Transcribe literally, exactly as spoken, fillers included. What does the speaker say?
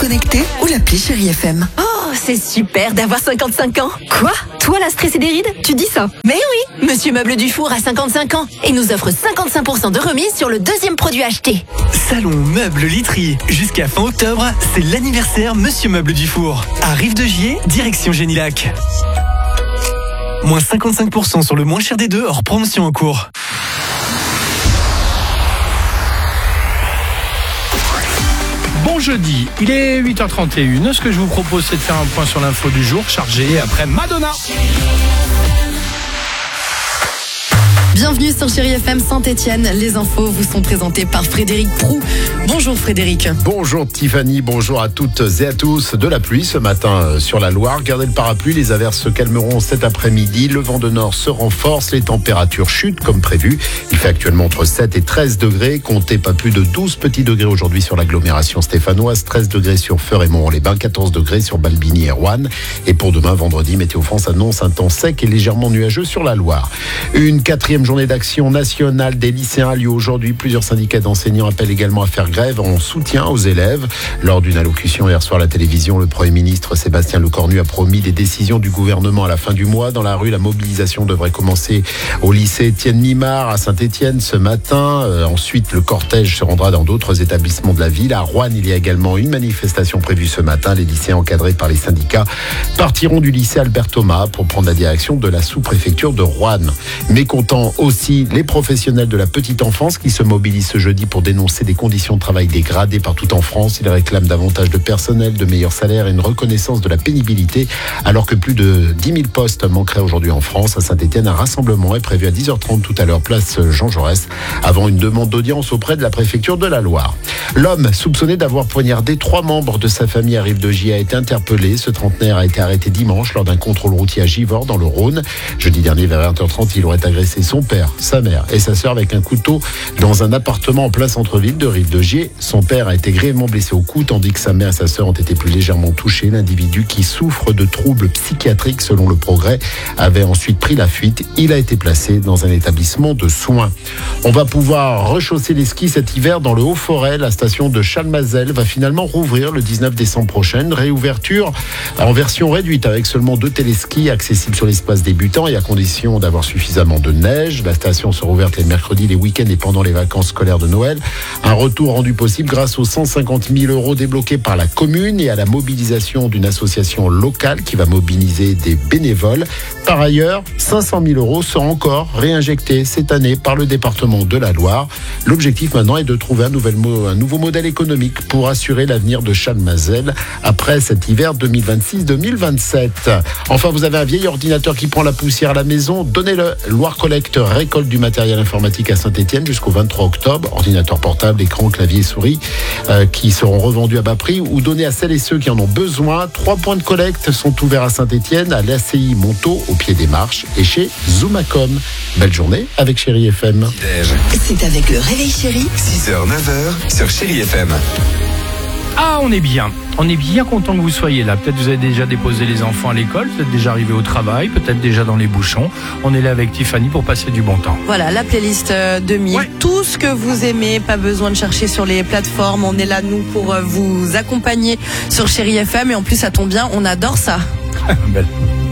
connecté ou l'appli Chérie F M. Oh, c'est super d'avoir cinquante-cinq ans. Quoi? Toi, la stressée des rides? Tu dis ça? Mais oui, Monsieur Meuble Dufour a cinquante-cinq ans et nous offre cinquante-cinq pour cent de remise sur le deuxième produit acheté. Salon Meuble Literie. Jusqu'à fin octobre, c'est l'anniversaire Monsieur Meuble Dufour. À Rive-de-Gier, direction Génilac. Moins cinquante-cinq pour cent sur le moins cher des deux, hors promotion en cours. Bon jeudi, il est huit heures trente et une. Ce que je vous propose, c'est de faire un point sur l'info du jour, chargé après Madonna. Bienvenue sur Chérie F M Saint-Étienne. Les infos vous sont présentées par Frédéric Proux. Bonjour Frédéric. Bonjour Tiffany, bonjour à toutes et à tous. De la pluie ce matin sur la Loire. Gardez le parapluie, les averses se calmeront cet après-midi. Le vent de nord se renforce, les températures chutent comme prévu. Il fait actuellement entre sept et treize degrés. Comptez pas plus de douze petits degrés aujourd'hui sur l'agglomération stéphanoise. treize degrés sur Feur et Montron-les-Bains, quatorze degrés sur Balbini et Roanne. Et pour demain, vendredi, Météo France annonce un temps sec et légèrement nuageux sur la Loire. Une quatrième journée d'action nationale des lycéens a lieu aujourd'hui. Plusieurs syndicats d'enseignants appellent également à faire grève en soutien aux élèves. Lors d'une allocution hier soir à la télévision, le Premier ministre Sébastien Lecornu a promis des décisions du gouvernement à la fin du mois. Dans la rue, la mobilisation devrait commencer au lycée Étienne Mimard à Saint-Étienne ce matin. Euh, ensuite, le cortège se rendra dans d'autres établissements de la ville. À Roanne, il y a également une manifestation prévue ce matin. Les lycéens encadrés par les syndicats partiront du lycée Albert Thomas pour prendre la direction de la sous-préfecture de Roanne. Mécontent aussi les professionnels de la petite enfance qui se mobilisent ce jeudi pour dénoncer des conditions de travail dégradées partout en France. Ils réclament davantage de personnel, de meilleurs salaires et une reconnaissance de la pénibilité, alors que plus de dix mille postes manqueraient aujourd'hui en France. À Saint-Étienne, un rassemblement est prévu à dix heures trente tout à l'heure, place Jean Jaurès, avant une demande d'audience auprès de la préfecture de la Loire. L'homme soupçonné d'avoir poignardé trois membres de sa famille à Rive-de-Gier a été interpellé. Ce trentenaire a été arrêté dimanche lors d'un contrôle routier à Givors dans le Rhône. Jeudi dernier, vers vingt heures trente, il aurait agressé son père, sa mère et sa sœur avec un couteau dans un appartement en plein centre-ville de Rive-de-Gier. Son père a été grièvement blessé au cou, tandis que sa mère et sa sœur ont été plus légèrement touchées. L'individu, qui souffre de troubles psychiatriques selon le Progrès, avait ensuite pris la fuite. Il a été placé dans un établissement de soins. On va pouvoir rechausser les skis cet hiver dans le Haut-Forêt. La station de Chalmazel va finalement rouvrir le dix-neuf décembre prochain. Réouverture en version réduite avec seulement deux téléskis accessibles sur l'espace débutant et à condition d'avoir suffisamment de neige. La station sera ouverte les mercredis, les week-ends et pendant les vacances scolaires de Noël. Un retour rendu possible grâce aux cent cinquante mille euros débloqués par la commune et à la mobilisation d'une association locale qui va mobiliser des bénévoles. Par ailleurs, cinq cent mille euros seront encore réinjectés cette année par le département de la Loire. L'objectif maintenant est de trouver un, nouvel mo- un nouveau modèle économique pour assurer l'avenir de Chalmazel après cet hiver deux mille vingt-six deux mille vingt-sept. Enfin, vous avez un vieil ordinateur qui prend la poussière à la maison, donnez-le. Loire Collect récolte du matériel informatique à Saint-Étienne jusqu'au vingt-trois octobre. Ordinateur portable, écran, clavier, souris euh, qui seront revendus à bas prix ou donnés à celles et ceux qui en ont besoin. Trois points de collecte sont ouverts à Saint-Étienne, à l'A C I Montaut, au pied des Marches et chez Zoomacom. Belle journée avec Chérie F M. C'est avec le Réveil Chérie. six heures neuf heures sur Chérie F M. Ah, on est bien. On est bien content que vous soyez là. Peut-être vous avez déjà déposé les enfants à l'école, peut-être déjà arrivé au travail, peut-être déjà dans les bouchons. On est là avec Tiffany pour passer du bon temps. Voilà, la playlist deux mille. Ouais. Tout ce que vous aimez, pas besoin de chercher sur les plateformes. On est là, nous, pour vous accompagner sur Chérie F M. Et en plus, ça tombe bien, on adore ça. Belle.